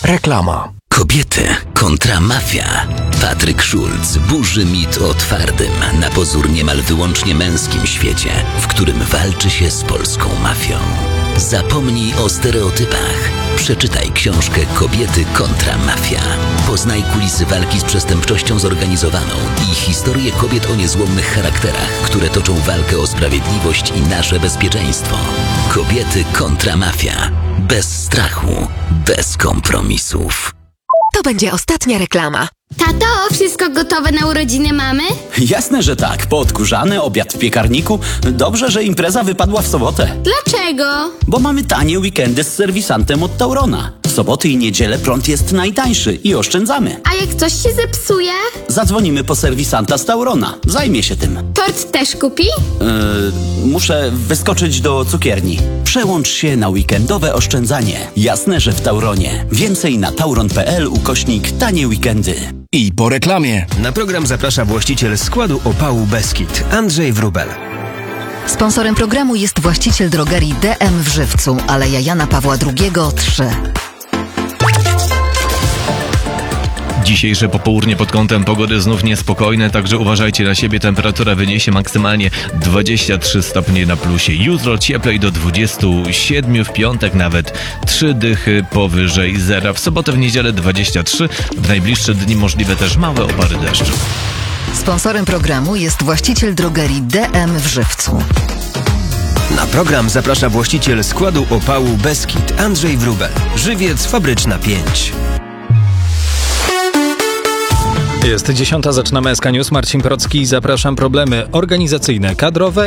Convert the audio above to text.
Reklama. Kobiety kontra mafia. Patryk Schulz burzy mit o twardym, na pozór niemal wyłącznie męskim świecie, w którym walczy się z polską mafią. Zapomnij o stereotypach. Przeczytaj książkę Kobiety kontra mafia. Poznaj kulisy walki z przestępczością zorganizowaną i historię kobiet o niezłomnych charakterach, które toczą walkę o sprawiedliwość i nasze bezpieczeństwo. Kobiety kontra mafia. Bez strachu, bez kompromisów. To będzie ostatnia reklama. Tato, wszystko gotowe na urodziny mamy? Jasne, że tak. Poodkurzany, obiad w piekarniku. Dobrze, że impreza wypadła w sobotę. Dlaczego? Bo mamy tanie weekendy z serwisantem od Taurona. W soboty i niedzielę prąd jest najtańszy i oszczędzamy. A jak coś się zepsuje? Zadzwonimy po serwisanta z Taurona. Zajmie się tym. Tort też kupi? Muszę wyskoczyć do cukierni. Przełącz się na weekendowe oszczędzanie. Jasne, że w Tauronie. Więcej na tauron.pl/tanie weekendy. I po reklamie. Na program zaprasza właściciel składu opału Beskid, Andrzej Wróbel. Sponsorem programu jest właściciel drogerii DM w Żywcu, Aleja Jana Pawła II 3. Dzisiejsze popołudnie pod kątem pogody znów niespokojne, także uważajcie na siebie. Temperatura wyniesie maksymalnie 23 stopnie na plusie. Jutro cieplej do 27, w piątek nawet 3 dychy powyżej zera. W sobotę, w niedzielę 23, w najbliższe dni możliwe też małe opary deszczu. Sponsorem programu jest właściciel drogerii DM w Żywcu. Na program zaprasza właściciel składu opału Beskid, Andrzej Wróbel. Żywiec Fabryczna 5. Jest 10:00, zaczynamy SK News. Marcin Procki, zapraszam. Problemy organizacyjne, kadrowe